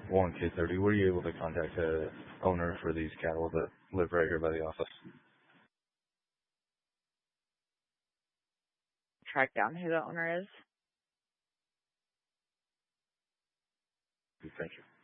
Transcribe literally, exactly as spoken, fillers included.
one K thirty. Were you able to contact the owner for these cattle that live right here by the office? Track down who the owner is. Thank you.